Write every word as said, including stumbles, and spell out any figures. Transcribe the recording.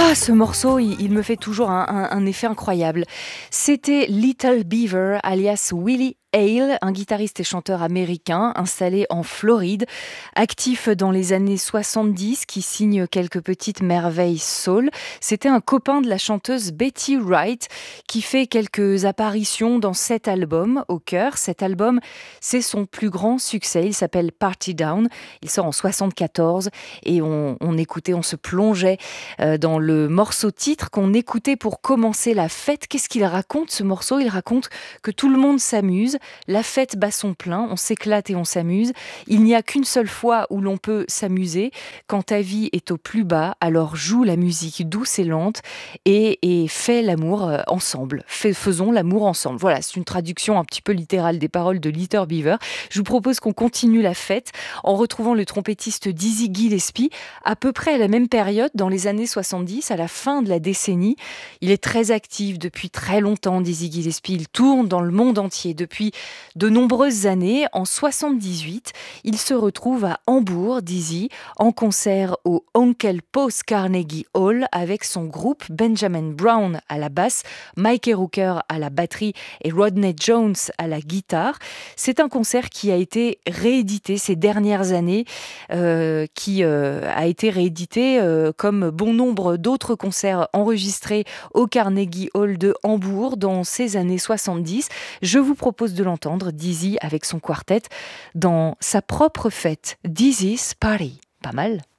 Ah, ce morceau, il, il me fait toujours un, un- un effet incroyable. C'était Little Beaver, alias Willie Hale, un guitariste et chanteur américain installé en Floride, actif dans les années soixante-dix, qui signe quelques petites merveilles soul. C'était un copain de la chanteuse Betty Wright, qui fait quelques apparitions dans cet album au cœur. Cet album, c'est son plus grand succès. Il s'appelle Party Down. Il sort en soixante-quatorze et on, on écoutait, on se plongeait euh, dans le morceau titre qu'on écoutait pour commencer la fête. Qu'est-ce qu'il raconte, ce morceau? Il raconte que tout le monde s'amuse, la fête bat son plein, on s'éclate et on s'amuse. Il n'y a qu'une seule fois où l'on peut s'amuser, quand ta vie est au plus bas, alors joue la musique douce et lente et, et fais l'amour euh, ensemble. Fais- faisons l'amour ensemble. Voilà, c'est une traduction un petit peu littérale des paroles de Little Beaver. Je vous propose qu'on continue la fête en retrouvant le trompettiste Dizzy Gillespie à peu près à la même période, dans les années soixante-dix, à la fin de la décennie. Il est très actif depuis très longtemps, Dizzy Gillespie. Il tourne dans le monde entier depuis de nombreuses années. En soixante-dix-huit, il se retrouve à Hambourg, Dizzy, en concert au Onkel Paul's Carnegie Hall avec son groupe, Benjamin Brown à la basse, Mikey Rooker à la batterie et Rodney Jones à la guitare. C'est un concert qui a été réédité ces dernières années, euh, qui euh, a été réédité euh, comme bon nombre d'autres concerts enregistrés au Carnegie Hall de Hambourg dans ces années soixante-dix. Je vous propose de l'entendre, Dizzy avec son quartet, dans sa propre fête, Dizzy's Party. Pas mal.